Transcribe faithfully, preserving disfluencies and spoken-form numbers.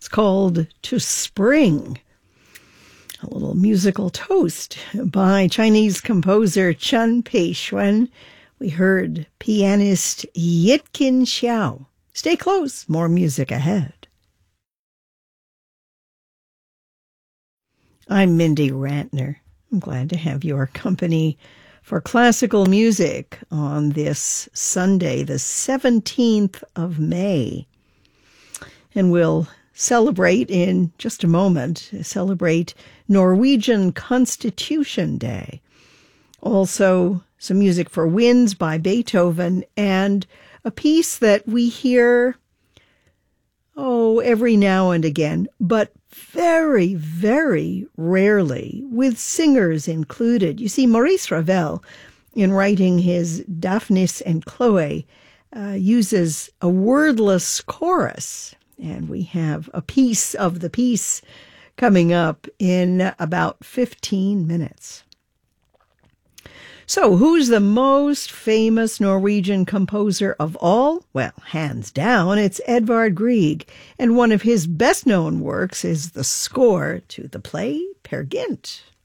It's called To Spring, a little musical toast by Chinese composer Chen Peishuan. We heard pianist Yitkin Xiao. Stay close, more music ahead. I'm Mindy Rantner. I'm glad to have your company for classical music on this Sunday, the seventeenth of May. And we'll celebrate in just a moment, celebrate Norwegian Constitution Day. Also, some music for winds by Beethoven, and a piece that we hear, oh, every now and again, but very, very rarely, with singers included. You see, Maurice Ravel, in writing his Daphnis and Chloe, uh, uses a wordless chorus, and we have a piece of the piece coming up in about fifteen minutes. So, who's the most famous Norwegian composer of all? Well, hands down, it's Edvard Grieg, and one of his best-known works is the score to the play Peer Gynt.